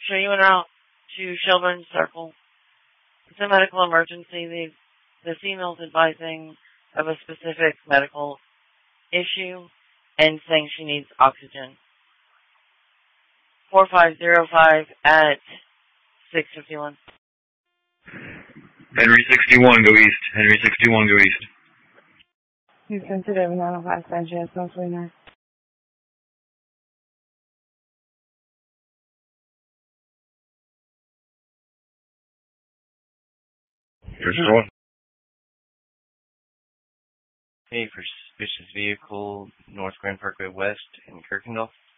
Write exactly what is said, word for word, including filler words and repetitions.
Sure, you went out to Shelburne Circle. It's a medical emergency. The, the female's advising of a specific medical issue and saying she needs oxygen. four five zero five at six fifty-one. Henry sixty-one, go east. Henry sixty-one, go east. He's sensitive, nine oh five, Sanchez, one forty-nine. Here's one. Hey, for suspicious vehicle, North Grand Parkway West in Kirkendall.